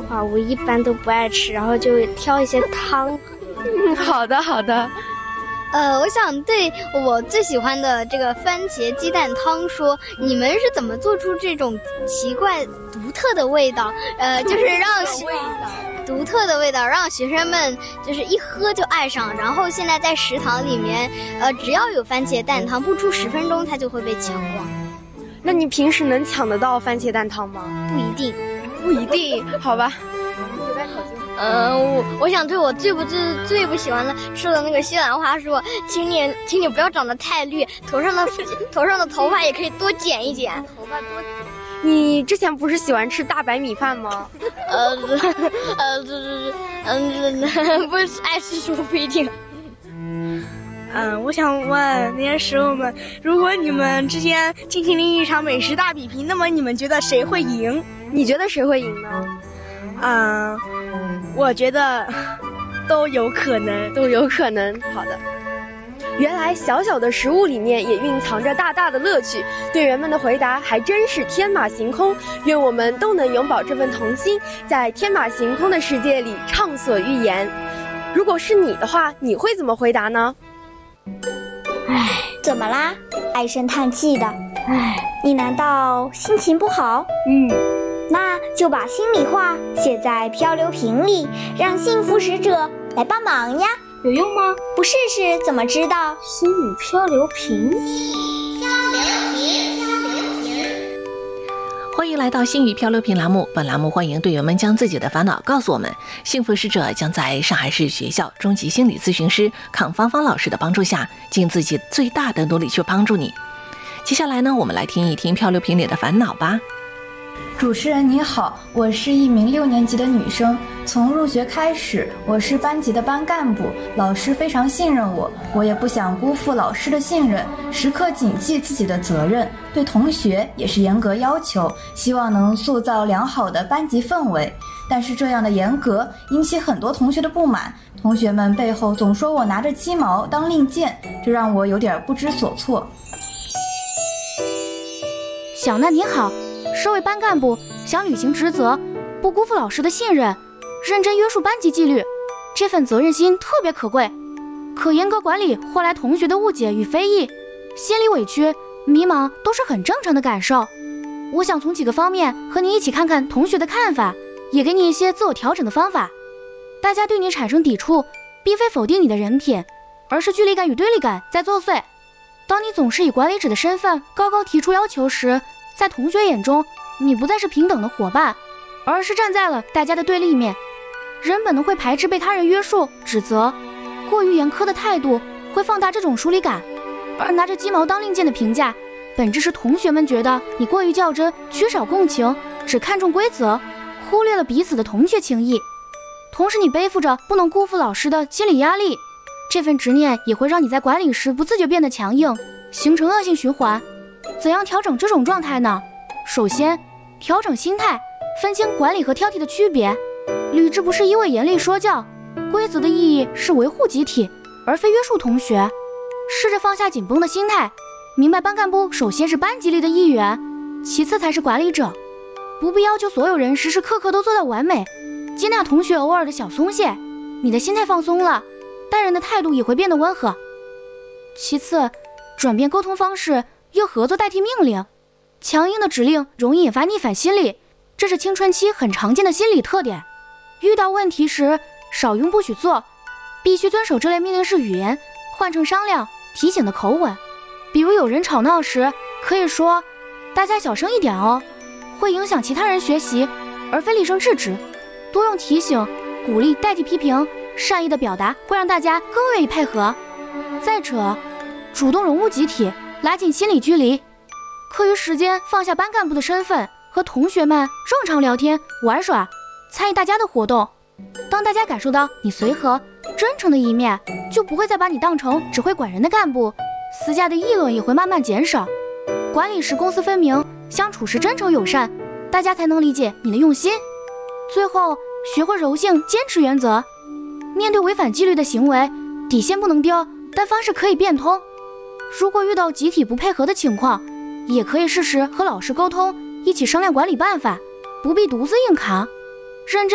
话，我一般都不爱吃，然后就挑一些汤。 好的好的。 我想对我最喜欢的这个番茄鸡蛋汤说，你们是怎么做出这种奇怪独特的味道？就是让独特的味道让学生们就是一喝就爱上。然后现在在食堂里面，只要有番茄蛋汤，不出10分钟它就会被抢光。 那你平时能抢得到番茄蛋汤吗？ 不一定， 不一定，好吧。 我想对我最不喜欢的说的那个西兰花说，请你不要长得太绿，头上的头发也可以多剪一剪。 你之前不是喜欢吃大白米饭吗？ 不是爱吃说不一定。 我想问那些食物们，如果你们之间进行了一场美食大比拼，那么你们觉得谁会赢？ 你觉得谁会赢呢？ 我觉得都有可能， 都有可能。好的。原来小小的食物里面也蕴藏着大大的乐趣，队员们的回答还真是天马行空。愿我们都能永葆这份童心，在天马行空的世界里畅所欲言。如果是你的话，你会怎么回答呢？ 怎么啦？唉声叹气的。你难道心情不好？那就把心里话写在漂流瓶里，让幸福使者来帮忙呀。 有用吗？ 不试试怎么知道？ 心语漂流瓶。 欢迎来到心语漂流瓶栏目，本栏目欢迎队员们将自己的烦恼告诉我们，幸福使者将在上海市学校中级心理咨询师康芳芳老师的帮助下，尽自己最大的努力去帮助你。接下来呢，我们来听一听漂流瓶里的烦恼吧。 主持人你好，我是一名6年级的女生，从入学开始，我是班级的班干部，老师非常信任我，我也不想辜负老师的信任，时刻谨记自己的责任，对同学也是严格要求，希望能塑造良好的班级氛围。但是这样的严格引起很多同学的不满，同学们背后总说我拿着鸡毛当令箭，这让我有点不知所措。 小娜你好，身为班干部，想履行职责，不辜负老师的信任，认真约束班级纪律，这份责任心特别可贵。可严格管理换来同学的误解与非议，心里委屈、迷茫都是很正常的感受。我想从几个方面和你一起看看同学的看法，也给你一些自我调整的方法。大家对你产生抵触，并非否定你的人品，而是距离感与对立感在作祟。当你总是以管理者的身份高高提出要求时，在同学眼中，你不再是平等的伙伴，而是站在了大家的对立面。人本能会排斥被他人约束、指责，过于严苛的态度会放大这种疏离感。而拿着鸡毛当令箭的评价，本质是同学们觉得你过于较真，缺少共情，只看重规则，忽略了彼此的同学情谊。同时你背负着不能辜负老师的心理压力，这份执念也会让你在管理时不自觉变得强硬，形成恶性循环。怎样调整这种状态呢？首先，调整心态，分清管理和挑剔的区别。理智不是一味严厉说教，规则的意义是维护集体，而非约束同学。试着放下紧绷的心态，明白班干部首先是班级里的一员，其次才是管理者。不必要求所有人时时刻刻都做到完美，接纳同学偶尔的小松懈，你的心态放松了，待人的态度也会变得温和。其次，转变沟通方式，用合作代替命令。强硬的指令容易引发逆反心理，这是青春期很常见的心理特点。遇到问题时，少用不许做，必须遵守这类命令式语言，换成商量、提醒的口吻。比如有人吵闹时，可以说大家小声一点哦，会影响其他人学习，而非厉声制止。多用提醒、鼓励代替批评，善意的表达会让大家更愿意配合。再者，主动融入集体，拉近心理距离。课余时间放下班干部的身份，和同学们正常聊天玩耍，参与大家的活动。当大家感受到你随和真诚的一面，就不会再把你当成只会管人的干部，私下的议论也会慢慢减少。管理时公私分明，相处时真诚友善，大家才能理解你的用心。最后，学会柔性坚持原则，面对违反纪律的行为，底线不能丢，但方式可以变通。如果遇到集体不配合的情况，也可以适时和老师沟通，一起商量管理办法，不必独自硬扛。认真